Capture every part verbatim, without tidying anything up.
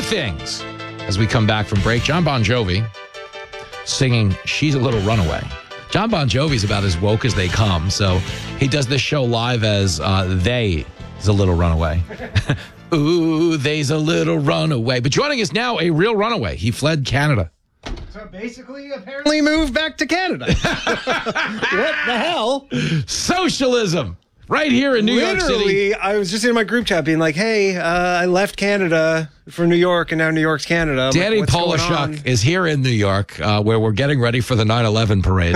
things as we come back from break. John Bon Jovi singing She's a Little Runaway. John Bon Jovi's about as woke as they come, so he does this show live as uh, They is a Little Runaway. Ooh, they's a little runaway. But joining us now, a real runaway. He fled Canada. So basically, apparently moved back to Canada. What the hell? Socialism. Right here in New Literally, York City. I was just in my group chat being like, hey, uh, I left Canada for New York, and now New York's Canada. I'm Danny like, what's going on? Polishuk is here in New York, uh, where we're getting ready for the nine eleven parade.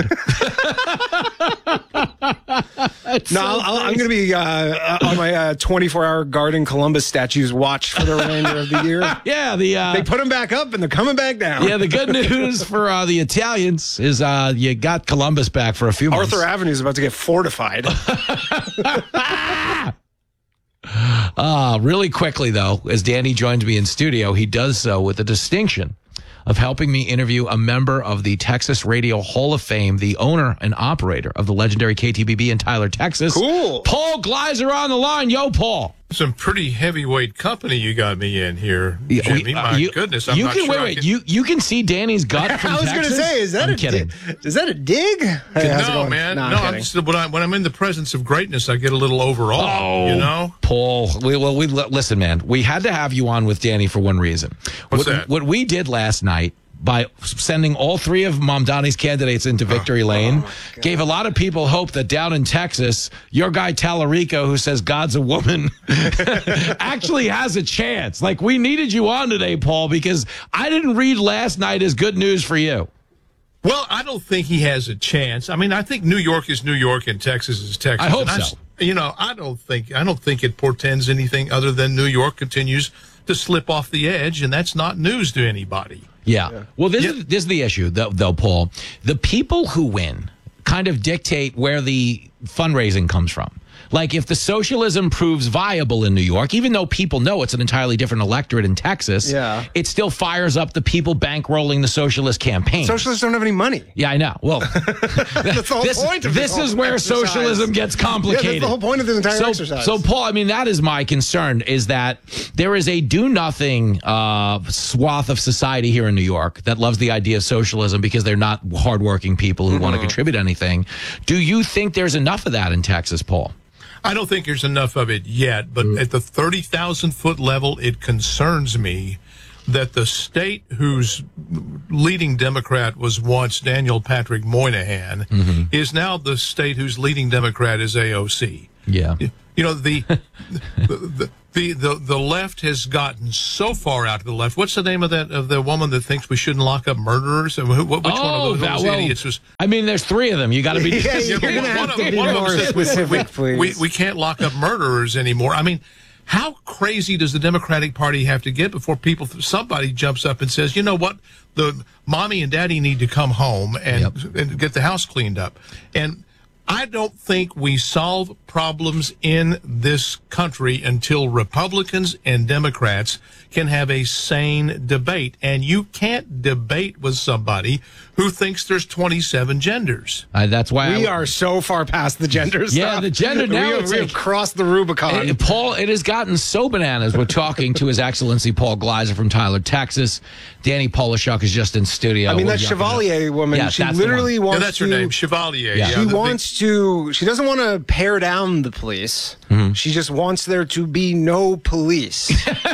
No, so I'll, I'm going to be uh, on my uh, twenty-four hour Garden Columbus statues watch for the remainder of the year. Yeah, the uh, They put them back up, and they're coming back down. yeah. The good news for uh, the Italians is uh, you got Columbus back for a few months. Arthur Avenue is about to get fortified. Uh, really quickly, though, as Danny joins me in studio, he does so with the distinction of helping me interview a member of the Texas Radio Hall of Fame, the owner and operator of the legendary K T B B in Tyler, Texas. Cool. Paul Gleiser on the line. Yo, Paul. Some pretty heavyweight company you got me in here, Yeah, Jimmy. we- uh, My you, goodness, I'm you not can, sure wait, I wait. can- You you can see Danny's gut from I was Texas. going to say, is that I'm a kidding. dig? Is that a dig? Hey, how's it no, going? man. No, No, I'm I'm kidding. just, when, I, when I'm in the presence of greatness, I get a little overall. Oh, you know. Paul. We, well, we listen, man. We had to have you on with Danny for one reason. What's what, that? What we did last night, by sending all three of Mom Donnie's candidates into victory lane, gave a lot of people hope that down in Texas, your guy Tallarico, who says God's a woman, actually has a chance. Like, we needed you on today, Paul, because I didn't read last night as good news for you. Well, I don't think he has a chance. I mean, I think New York is New York and Texas is Texas. I hope and so. You know, I don't think I don't think it portends anything other than New York continues to slip off the edge, and that's not news to anybody. Yeah. yeah. Well, this, Yeah. Is, this is the issue, though, though, Paul. The people who win kind of dictate where the fundraising comes from. Like, if the socialism proves viable in New York, even though people know it's an entirely different electorate in Texas, Yeah. it still fires up the people bankrolling the socialist campaign. Socialists don't have any money. Yeah, I know. Well, That's the whole this, point of this this is whole where exercise. socialism gets complicated. Yeah, that's the whole point of this entire so, exercise. So, Paul, I mean, that is my concern, is that there is a do-nothing uh, swath of society here in New York that loves the idea of socialism because they're not hardworking people who Mm-hmm. want to contribute anything. Do you think there's enough of that in Texas, Paul? I don't think there's enough of it yet, but Mm. at the thirty thousand foot level, it concerns me that the state whose leading Democrat was once Daniel Patrick Moynihan Mm-hmm. is now the state whose leading Democrat is A O C. Yeah. You know, the, the, the, the, the left has gotten so far out to the left. What's the name of that, of the woman that thinks we shouldn't lock up murderers? And who, which one Oh, of those, that- those well, idiots was, I mean, there's three of them. You got to be. Yeah, Yeah, you're but going to one have of to them- be one of them more said, specific, please. we, we can't lock up murderers anymore. I mean, how crazy does the Democratic Party have to get before people, somebody jumps up and says, you know what, the mommy and daddy need to come home and, Yep. and get the house cleaned up. And I don't think we solve problems in this country until Republicans and Democrats can have a sane debate. And you can't debate with somebody who thinks there's twenty-seven genders. Uh, that's why We I, are so far past the gender Yeah, stuff. the gender now, We have, it's we like- have crossed the Rubicon. Uh, Paul, it has gotten so bananas. We're talking to His Excellency Paul Gleiser from Tyler, Texas. Danny Polishuk is just in studio. I mean, We're that yucking Chevalier woman, Yeah, she that's the literally Yeah, wants that's to... her name, Chevalier. Yeah. Yeah, She the- the- wants to... She doesn't want to pare down the police. Mm-hmm. She just wants there to be no police.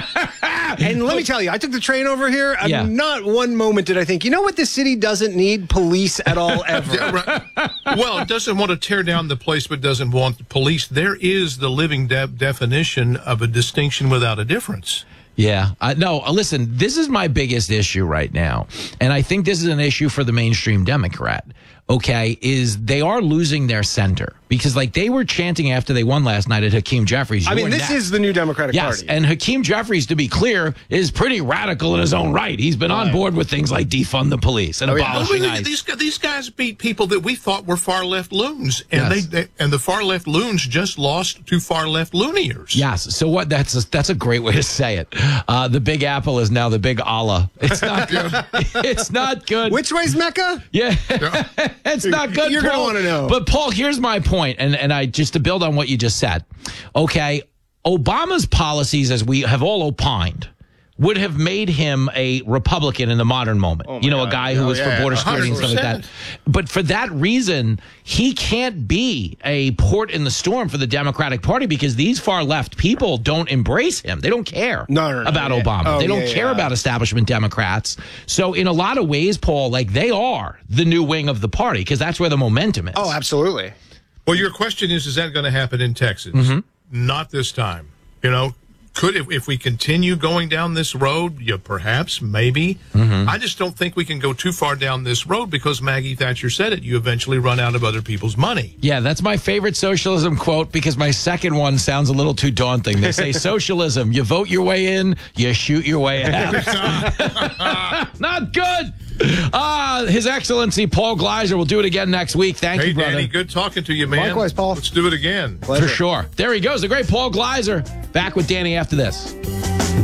And let me tell you, I took the train over here, and Yeah. not one moment did I think, you know what, this city doesn't need police at all, ever. Yeah, right. Well, it doesn't want to tear down the place, but doesn't want the police. There is the living de- definition of a distinction without a difference. Yeah. Uh, no, uh, listen, this is my biggest issue right now. And I think this is an issue for the mainstream Democrat. Okay, is they are losing their center because, like, they were chanting after they won last night at Hakeem Jeffries. I mean, "You're this next." is the new Democratic Yes, Party. and Hakeem Jeffries, to be clear, is pretty radical in his own right. He's been on board with things like defund the police and Oh, yeah. abolishing Well, ICE. these, guys- these guys beat people that we thought were far left loons, and Yes. they, they and the far left loons just lost to far left looniers. Yes. So what? That's a, that's a great way to say it. Uh, the Big Apple is now the Big Allah. It's not good. It's not good. Which way's Mecca? Yeah, it's not good. You're gonna Paul. wanna know. But Paul, here's my point, and and I just to build on what you just said. Okay, Obama's policies, as we have all opined, would have made him a Republican in the modern moment. Oh my you know, God. a guy who Oh, was yeah, for border yeah, security and stuff like that. But for that reason, he can't be a port in the storm for the Democratic Party because these far left people don't embrace him. They don't care No, no, no, about yeah. Obama. Oh, they don't yeah, care yeah. about establishment Democrats. So in a lot of ways, Paul, like they are the new wing of the party because that's where the momentum is. Oh, absolutely. Well, your question is, is that going to happen in Texas? Mm-hmm. Not this time. You know, could if, if we continue going down this road, yeah, perhaps, maybe. Mm-hmm. I just don't think we can go too far down this road because Maggie Thatcher said it. You eventually run out of other people's money. Yeah, that's my favorite socialism quote because my second one sounds a little too daunting. They say socialism, you vote your way in, you shoot your way out. Not good. Uh, His Excellency Paul Gleiser will do it again next week. Thank Hey, you, brother. Danny, good talking to you, man. Likewise, Paul. Let's do it again. Pleasure. For sure. There he goes, the great Paul Gleiser. Back with Danny after this.